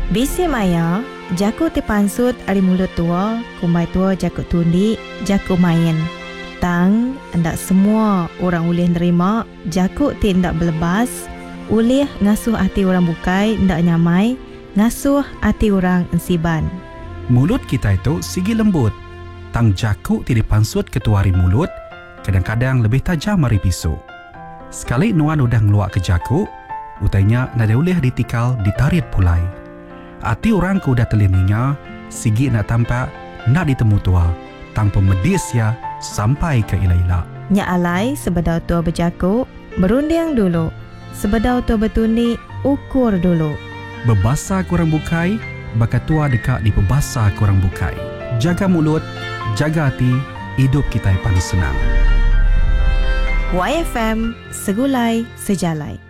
Bisi maya, jaku ti pansut ari mulut tua, kumai tua jaku tundi, jaku main. Tang, ndak semua orang boleh nerima, jaku ti ndak belebas, ulih ngasuh hati orang bukai, ndak nyamai, ngasuh hati orang ensiban. Mulut kita itu sigi lembut. Tang jaku ti dipansut ketuari mulut, kadang-kadang lebih tajam dari pisau. Sekali nuan udah ngeluak ke jaku, utainya nada boleh ditikal ditarit pulai. Hati orang ku udah telininya, sigi nak tampak, nak ditemu tua. Tang pemedis ya, sampai ke ila-ila. Nya alai sebedau tua berjaku, berunding dulu. Sebedau tua bertundi, ukur dulu. Bebasa kurang bukai, bakat tua dekat di pebasa kurang bukai. Jaga mulut, jaga hati, hidup kita paling senang. YFM, segulai sejalai.